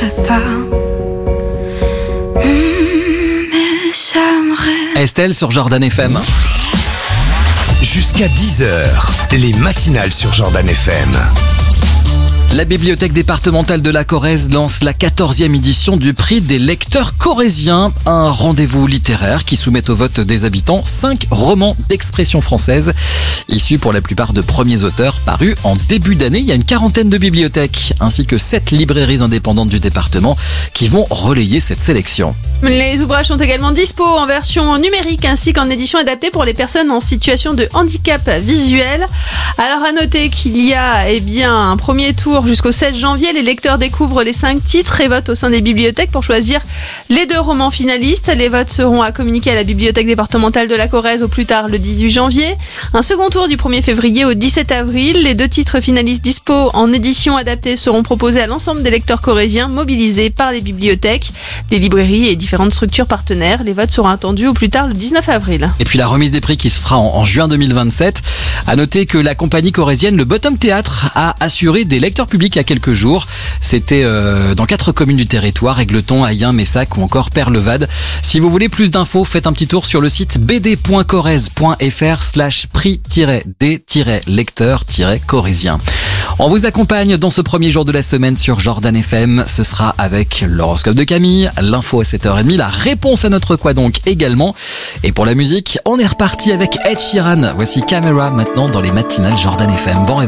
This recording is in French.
ferai pas. Mais j'aimerais. Estelle sur Jordan FM. Jusqu'à 10h, les matinales sur Jordan FM. La bibliothèque départementale de la Corrèze lance la 14e édition du prix des lecteurs corréziens, un rendez-vous littéraire qui soumet au vote des habitants 5 romans d'expression française, issus pour la plupart de premiers auteurs parus en début d'année. Il y a une quarantaine de bibliothèques ainsi que 7 librairies indépendantes du département qui vont relayer cette sélection. Les ouvrages sont également dispo en version numérique ainsi qu'en édition adaptée pour les personnes en situation de handicap visuel. Alors à noter qu'il y a un premier tour jusqu'au 16 janvier. Les lecteurs découvrent les 5 titres et votent au sein des bibliothèques pour choisir les 2 romans finalistes. Les votes seront à communiquer à la bibliothèque départementale de la Corrèze au plus tard le 18 janvier. Un second tour du 1er février au 17 avril. Les 2 titres finalistes dispo en édition adaptée seront proposés à l'ensemble des lecteurs corréziens mobilisés par les bibliothèques, les librairies et différentes structures partenaires. Les votes seront attendus au plus tard le 19 avril. Et puis la remise des prix qui se fera en juin 2027. À noter que la compagnie corrézienne Le Bottom Théâtre a assuré des lecteurs publics il y a quelques jours. C'était dans 4 communes du territoire, Égletons, Ayen, Messac ou encore Perlevade. Si vous voulez plus d'infos, faites un petit tour sur le site bd.corrèze.fr/prix-des-lecteurs-corréziens. On vous accompagne dans ce premier jour de la semaine sur Jordan FM. Ce sera avec l'horoscope de Camille, l'info à 7h30, la réponse à notre quoi donc également. Et pour la musique, on est reparti avec Ed Sheeran. Voici Camera maintenant dans les matinales Jordan FM. Bon réveil.